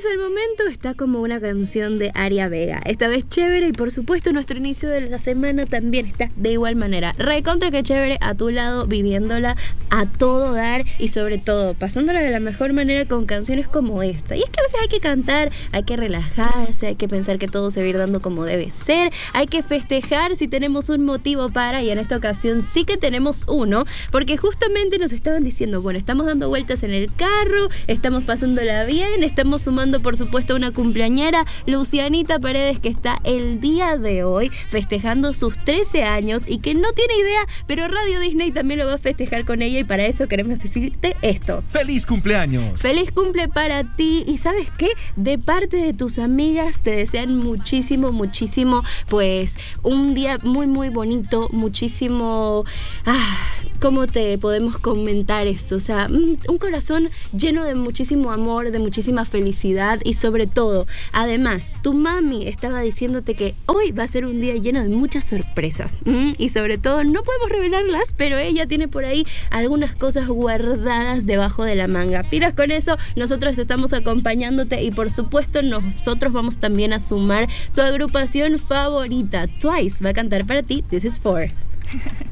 el momento está como una canción de Aria Vega. Esta vez chévere y por supuesto nuestro inicio de la semana también está de igual manera. Recontra que chévere, a tu lado, viviéndola a todo dar y sobre todo pasándola de la mejor manera con canciones como esta. Y es que a veces hay que cantar, hay que relajarse, hay que pensar que todo se va a ir dando como debe ser, hay que festejar si tenemos un motivo para, y en esta ocasión sí que tenemos uno, porque justamente nos estaban diciendo, bueno, estamos dando vueltas en el carro, estamos pasándola bien, estamos sumando por supuesto a una cumpleañera, Lucianita Paredes, que está el día de hoy festejando sus 13 años y que no tiene idea, pero Radio Disney también lo va a festejar con ella y para eso queremos decirte esto. ¡Feliz cumpleaños! ¡Feliz cumple para ti! Y ¿sabes qué? De parte de tus amigas te desean muchísimo, pues un día muy, muy bonito, muchísimo... ¿Cómo te podemos comentar eso? O sea, un corazón lleno de muchísimo amor, de muchísima felicidad y sobre todo, además, tu mami estaba diciéndote que hoy va a ser un día lleno de muchas sorpresas y sobre todo, no podemos revelarlas, pero ella tiene por ahí algunas cosas guardadas debajo de la manga. Pilas con eso, nosotros estamos acompañándote y por supuesto nosotros vamos también a sumar tu agrupación favorita. Twice va a cantar para ti This Is For.